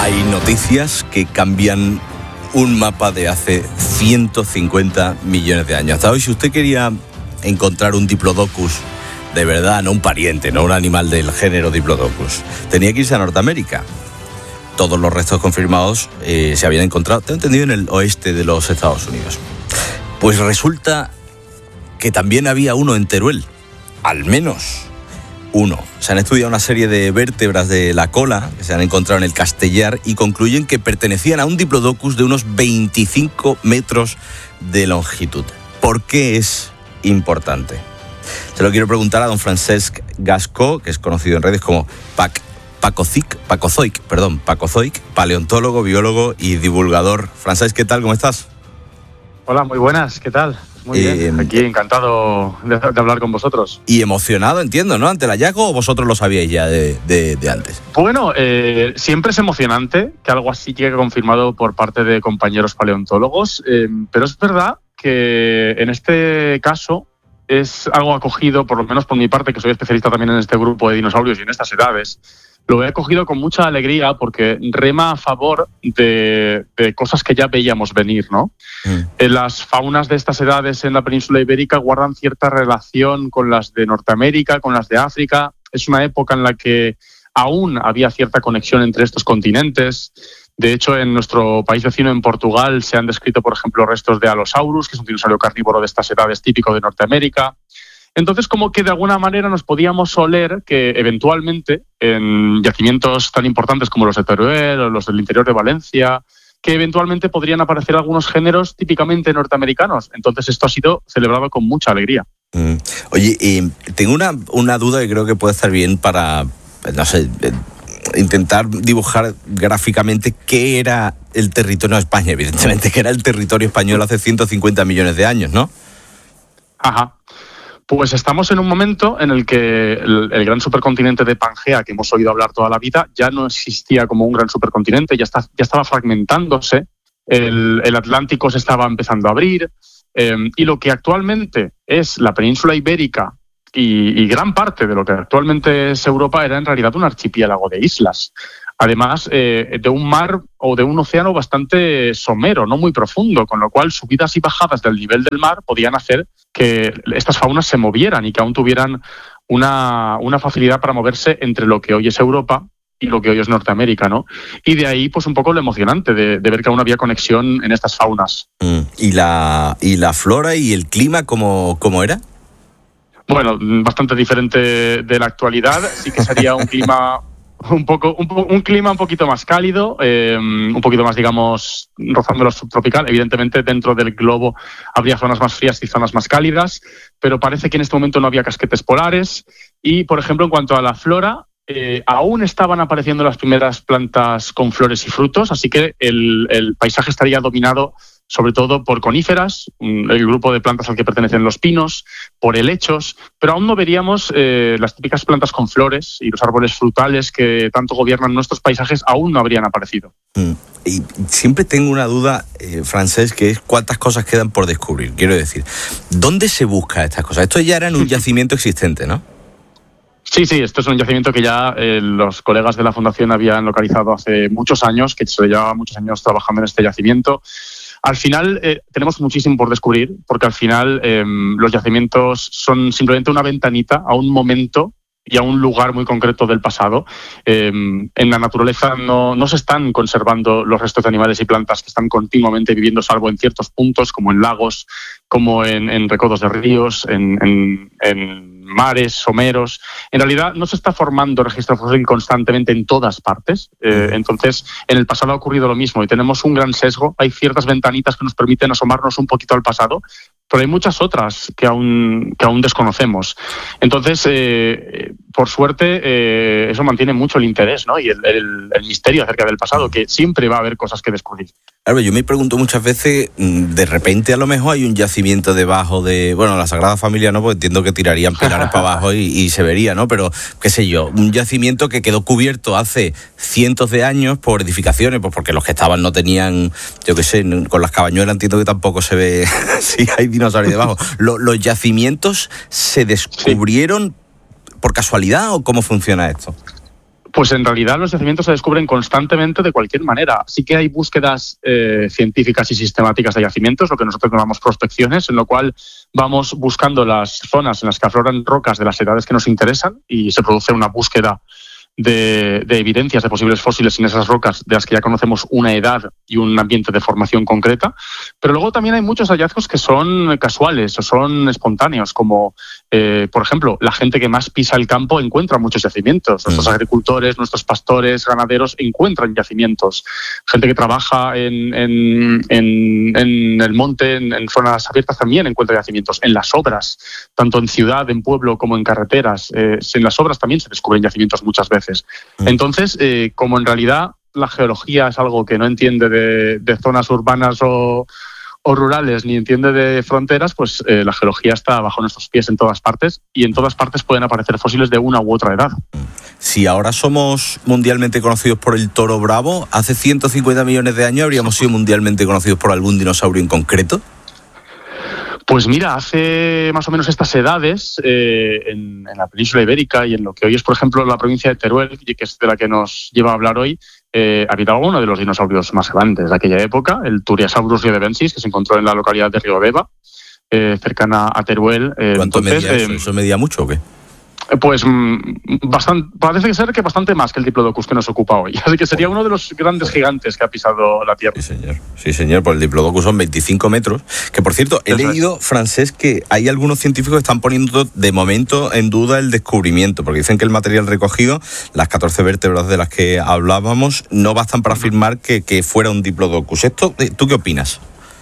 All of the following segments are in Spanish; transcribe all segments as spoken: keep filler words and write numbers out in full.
Hay noticias que cambian un mapa de hace ciento cincuenta millones de años. Hasta hoy, si usted quería encontrar un Diplodocus de verdad, no un pariente, no un animal del género Diplodocus, tenía que irse a Norteamérica. Todos los restos confirmados eh, se habían encontrado, tengo entendido, en el oeste de los Estados Unidos. Pues resulta que también había uno en Teruel, al menos uno. Se han estudiado una serie de vértebras de la cola que se han encontrado en el Castellar y concluyen que pertenecían a un Diplodocus de unos veinticinco metros de longitud. ¿Por qué es importante? Se lo quiero preguntar a don Francesc Gascó, que es conocido en redes como Pac, Pacozoic, Pacozoic, perdón, Pacozoic, paleontólogo, biólogo y divulgador. Francesc, ¿qué tal? ¿Cómo estás? Hola, muy buenas, ¿qué tal? Muy eh, bien, aquí encantado de, de hablar con vosotros. Y emocionado, entiendo, ¿no? Ante el hallazgo, ¿o vosotros lo sabíais ya de, de, de antes? Bueno, eh, siempre es emocionante que algo así llegue confirmado por parte de compañeros paleontólogos, eh, pero es verdad que en este caso es algo acogido, por lo menos por mi parte, que soy especialista también en este grupo de dinosaurios y en estas edades. Lo he acogido con mucha alegría porque rema a favor de, de cosas que ya veíamos venir, ¿no? Mm. Eh, las faunas de estas edades en la península ibérica guardan cierta relación con las de Norteamérica, con las de África. Es una época en la que aún había cierta conexión entre estos continentes. De hecho, en nuestro país vecino, en Portugal, se han descrito, por ejemplo, restos de Allosaurus, que es un dinosaurio carnívoro de estas edades típico de Norteamérica. Entonces, como que de alguna manera nos podíamos oler que eventualmente en yacimientos tan importantes como los de Teruel o los del interior de Valencia, que eventualmente podrían aparecer algunos géneros típicamente norteamericanos. Entonces, esto ha sido celebrado con mucha alegría. Mm. Oye, eh, tengo una, una duda que creo que puede estar bien para, no sé, eh, intentar dibujar gráficamente qué era el territorio de España. Evidentemente que era el territorio español hace ciento cincuenta millones de años, ¿no? Ajá. Pues estamos en un momento en el que el, el gran supercontinente de Pangea, que hemos oído hablar toda la vida, ya no existía como un gran supercontinente, ya, está, ya estaba fragmentándose, el, el Atlántico se estaba empezando a abrir, eh, y lo que actualmente es la península ibérica y, y gran parte de lo que actualmente es Europa era en realidad un archipiélago de islas. Además eh, de un mar o de un océano bastante somero, no muy profundo, con lo cual subidas y bajadas del nivel del mar podían hacer que estas faunas se movieran y que aún tuvieran una, una facilidad para moverse entre lo que hoy es Europa y lo que hoy es Norteamérica, ¿no? Y de ahí, pues un poco lo emocionante de, de ver que aún había conexión en estas faunas. Mm. ¿Y la, y la flora y el clima cómo, cómo era? Bueno, bastante diferente de la actualidad. Sí que sería un clima... Un poco, un, un clima un poquito más cálido, eh, un poquito más, digamos, rozando lo subtropical. Evidentemente, dentro del globo habría zonas más frías y zonas más cálidas, pero parece que en este momento no había casquetes polares. Y, por ejemplo, en cuanto a la flora, eh, aún estaban apareciendo las primeras plantas con flores y frutos, así que el, el paisaje estaría dominado sobre todo por coníferas, el grupo de plantas al que pertenecen los pinos, por helechos, pero aún no veríamos eh, las típicas plantas con flores y los árboles frutales que tanto gobiernan nuestros paisajes, aún no habrían aparecido. Mm. Y siempre tengo una duda, eh, Francesc, que es cuántas cosas quedan por descubrir. Quiero decir, ¿dónde se busca estas cosas? Esto ya era en un yacimiento existente, ¿no? Sí, sí, esto es un yacimiento que ya eh, los colegas de la Fundación habían localizado hace muchos años, que se llevaba muchos años trabajando en este yacimiento. Al final eh, tenemos muchísimo por descubrir, porque al final eh, los yacimientos son simplemente una ventanita a un momento y a un lugar muy concreto del pasado. Eh, en la naturaleza no, no se están conservando los restos de animales y plantas que están continuamente viviendo, salvo en ciertos puntos, como en lagos, como en, en recodos de ríos, en, en, en mares, someros. En realidad no se está formando registro fósil constantemente en todas partes. Eh, entonces, en el pasado ha ocurrido lo mismo y tenemos un gran sesgo. Hay ciertas ventanitas que nos permiten asomarnos un poquito al pasado, pero hay muchas otras que aún, que aún desconocemos. Entonces, eh, por suerte, eh, eso mantiene mucho el interés, ¿no? Y el, el, el misterio acerca del pasado, que siempre va a haber cosas que descubrir. Claro, yo me pregunto muchas veces, de repente a lo mejor hay un yacimiento debajo de, bueno, la Sagrada Familia no, porque entiendo que tirarían pilares para abajo y, y se vería, ¿no? Pero, qué sé yo, un yacimiento que quedó cubierto hace cientos de años por edificaciones, pues porque los que estaban no tenían, yo qué sé, con las cabañuelas entiendo que tampoco se ve si hay dinosaurios debajo. ¿Los, los yacimientos se descubrieron sí. por casualidad o cómo funciona esto? Pues en realidad los yacimientos se descubren constantemente de cualquier manera. Sí que hay búsquedas eh, científicas y sistemáticas de yacimientos, lo que nosotros llamamos prospecciones, en lo cual vamos buscando las zonas en las que afloran rocas de las edades que nos interesan y se produce una búsqueda de, de evidencias de posibles fósiles en esas rocas de las que ya conocemos una edad y un ambiente de formación concreta. Pero luego también hay muchos hallazgos que son casuales o son espontáneos, como eh, por ejemplo, la gente que más pisa el campo encuentra muchos yacimientos. Nuestros agricultores, nuestros pastores, ganaderos encuentran yacimientos. Gente que trabaja en, en, en, en el monte, en, en zonas abiertas, también encuentra yacimientos. En las obras, tanto en ciudad, en pueblo como en carreteras, eh, en las obras también se descubren yacimientos muchas veces. Entonces, eh, como en realidad la geología es algo que no entiende de, de zonas urbanas o, o rurales, ni entiende de fronteras, pues eh, la geología está bajo nuestros pies en todas partes y en todas partes pueden aparecer fósiles de una u otra edad. Si ahora somos mundialmente conocidos por el toro bravo, ¿hace ciento cincuenta millones de años habríamos sido mundialmente conocidos por algún dinosaurio en concreto? Pues mira, hace más o menos estas edades, eh, en, en la península ibérica y en lo que hoy es, por ejemplo, la provincia de Teruel, que es de la que nos lleva a hablar hoy, eh, habitaba uno de los dinosaurios más grandes de aquella época, el Turriasaurus riodebensis, que se encontró en la localidad de Riodeva, eh, cercana a Teruel. Eh, ¿Cuánto entonces, medía eso? Eh, ¿Eso medía mucho o qué? Pues bastante, parece ser que bastante más que el Diplodocus que nos ocupa hoy. Así que sería uno de los grandes gigantes que ha pisado la Tierra. Sí, señor. Sí, señor. Por el Diplodocus son veinticinco metros. Que, por cierto, he Eso leído, es. Francés, que hay algunos científicos que están poniendo de momento en duda el descubrimiento, porque dicen que el material recogido, las catorce vértebras de las que hablábamos, no bastan para afirmar que, que fuera un Diplodocus. ¿Esto, tú qué opinas?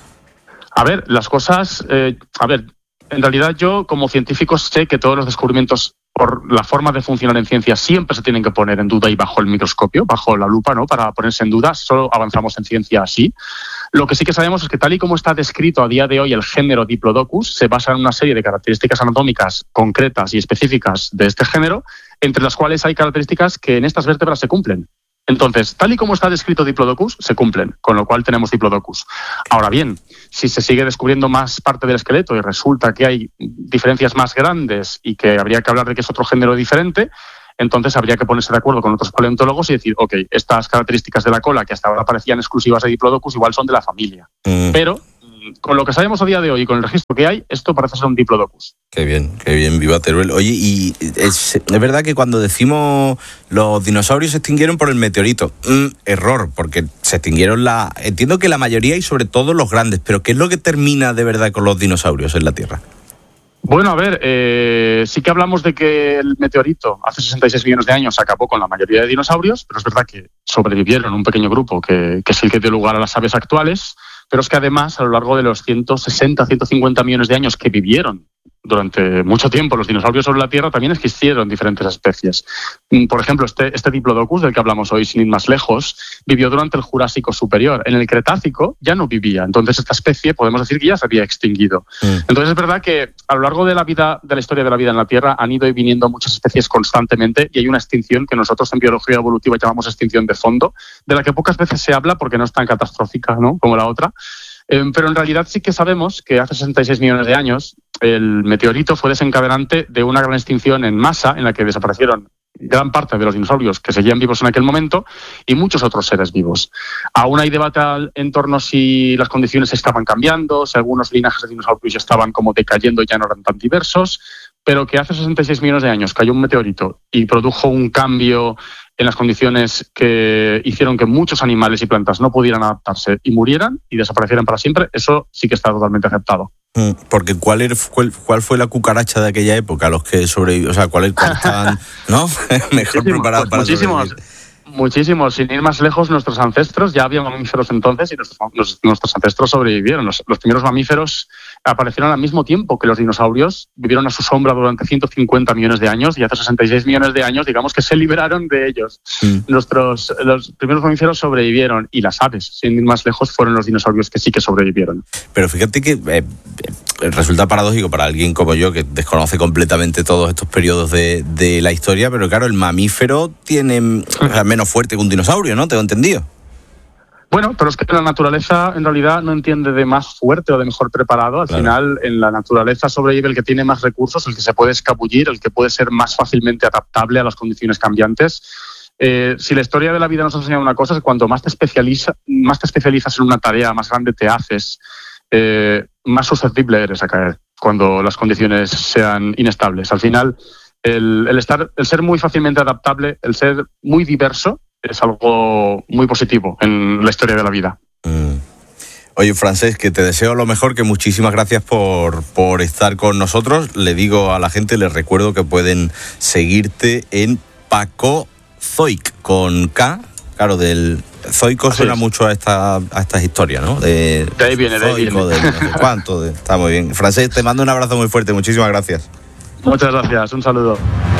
A ver, las cosas... Eh, a ver, en realidad yo, como científico, sé que todos los descubrimientos por la forma de funcionar en ciencia siempre se tienen que poner en duda y bajo el microscopio, bajo la lupa, ¿no? Para ponerse en duda. Solo avanzamos en ciencia así. Lo que sí que sabemos es que tal y como está descrito a día de hoy el género Diplodocus, se basa en una serie de características anatómicas concretas y específicas de este género, entre las cuales hay características que en estas vértebras se cumplen. Entonces, tal y como está descrito Diplodocus, se cumplen, con lo cual tenemos Diplodocus. Ahora bien, si se sigue descubriendo más parte del esqueleto y resulta que hay diferencias más grandes y que habría que hablar de que es otro género diferente, entonces habría que ponerse de acuerdo con otros paleontólogos y decir, ok, estas características de la cola que hasta ahora parecían exclusivas de Diplodocus igual son de la familia. Mm. Pero con lo que sabemos a día de hoy y con el registro que hay, esto parece ser un Diplodocus. Qué bien, qué bien, viva Teruel. Oye, y es, es verdad que cuando decimos los dinosaurios se extinguieron por el meteorito, mm, error, porque se extinguieron la... Entiendo que la mayoría y sobre todo los grandes, pero ¿qué es lo que termina de verdad con los dinosaurios en la Tierra? Bueno, a ver, eh, sí que hablamos de que el meteorito hace sesenta y seis millones de años acabó con la mayoría de dinosaurios, pero es verdad que sobrevivieron un pequeño grupo que, que es el que dio lugar a las aves actuales. Pero es que además, a lo largo de los ciento sesenta, ciento cincuenta millones de años que vivieron durante mucho tiempo los dinosaurios sobre la Tierra, también existieron diferentes especies. Por ejemplo, este, este Diplodocus, del que hablamos hoy, sin ir más lejos, vivió durante el Jurásico superior. En el Cretácico ya no vivía. Entonces, esta especie podemos decir que ya se había extinguido. Mm. Entonces, es verdad que a lo largo de la vida, de la historia de la vida en la Tierra, han ido y viniendo muchas especies constantemente y hay una extinción que nosotros en biología evolutiva llamamos extinción de fondo, de la que pocas veces se habla porque no es tan catastrófica, ¿no?, como la otra. Eh, pero en realidad sí que sabemos que hace sesenta y seis millones de años el meteorito fue desencadenante de una gran extinción en masa en la que desaparecieron gran parte de los dinosaurios que seguían vivos en aquel momento y muchos otros seres vivos. Aún hay debate en torno a si las condiciones estaban cambiando, si algunos linajes de dinosaurios estaban como decayendo y ya no eran tan diversos, pero que hace sesenta y seis millones de años cayó un meteorito y produjo un cambio en las condiciones que hicieron que muchos animales y plantas no pudieran adaptarse y murieran y desaparecieran para siempre, eso sí que está totalmente aceptado. Porque ¿cuál, era, cuál, cuál fue la cucaracha de aquella época? Los que sobrevivieron, o sea, ¿cuáles estaban, no? Mejor preparados para muchísimos, sobrevivir. Muchísimos. Sin ir más lejos, nuestros ancestros, ya había mamíferos entonces y nuestros, nuestros ancestros sobrevivieron. Los, los primeros mamíferos aparecieron al mismo tiempo que los dinosaurios, vivieron a su sombra durante ciento cincuenta millones de años y hace sesenta y seis millones de años, digamos que se liberaron de ellos. Mm. Nuestros, los primeros mamíferos sobrevivieron y las aves, sin ir más lejos, fueron los dinosaurios que sí que sobrevivieron. Pero fíjate que eh, resulta paradójico para alguien como yo que desconoce completamente todos estos periodos de, de la historia, pero claro, el mamífero tiene o sea, menos fuerte que un dinosaurio, ¿no? Tengo entendido. Bueno, pero es que la naturaleza en realidad no entiende de más fuerte o de mejor preparado. Al claro. final, en la naturaleza sobrevive el que tiene más recursos, el que se puede escabullir, el que puede ser más fácilmente adaptable a las condiciones cambiantes. Eh, si la historia de la vida nos ha enseñado una cosa, es que cuanto más te, especializa, más te especializas en una tarea, más grande te haces, eh, más susceptible eres a caer cuando las condiciones sean inestables. Al final, el, el, estar, el ser muy fácilmente adaptable, el ser muy diverso, es algo muy positivo en la historia de la vida. Mm. Oye, Francesc, que te deseo lo mejor, que muchísimas gracias por, por estar con nosotros. Le digo a la gente, les recuerdo que pueden seguirte en Paco Zoic, con K, claro, del zoico. Así suena es. Mucho a, esta, a estas historias, ¿no? De, de ahí viene, zoico, de ahí viene. De no sé cuánto, de, está muy bien. Francesc, te mando un abrazo muy fuerte, muchísimas gracias. Muchas gracias, un saludo.